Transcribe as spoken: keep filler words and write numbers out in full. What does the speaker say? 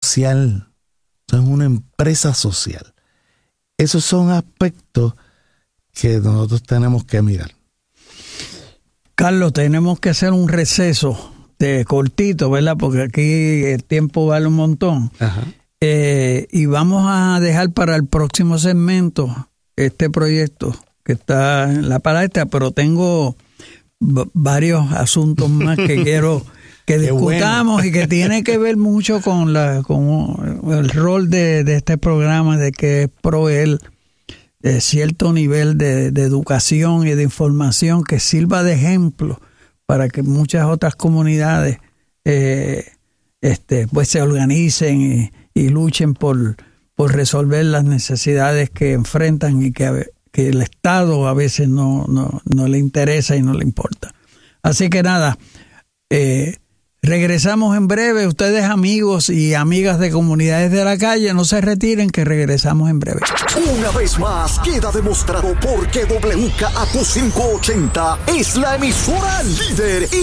social, eso es una empresa social. Esos son aspectos que nosotros tenemos que mirar. Carlos, tenemos que hacer un receso de cortito, ¿verdad? Porque aquí el tiempo vale un montón. Ajá. Eh, y vamos a dejar para el próximo segmento este proyecto que está en la palestra, pero tengo v- varios asuntos más que quiero que discutamos bueno. Y que tiene que ver mucho con la con el rol de, de este programa, de que es proveer eh, cierto nivel de, de educación y de información que sirva de ejemplo para que muchas otras comunidades eh, este, pues se organicen y, y luchen por, por resolver las necesidades que enfrentan y que, que el Estado a veces no, no, no le interesa y no le importa. Así que nada, eh, regresamos en breve. Ustedes, amigos y amigas de Comunidades de la Calle, no se retiren, que regresamos en breve. Una vez más queda demostrado por qué W K A Q quinientos ochenta es la emisora líder